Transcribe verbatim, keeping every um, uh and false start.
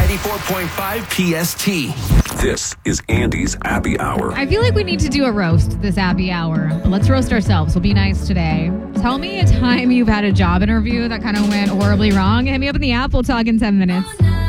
ninety-four point five P S T. This is Andy's Happy Hour. I feel like we need to do a roast this happy hour. Let's roast ourselves. We'll be nice today. Tell me a time you've had a job interview that kind of went horribly wrong. Hit me up in the app. We'll talk in ten minutes.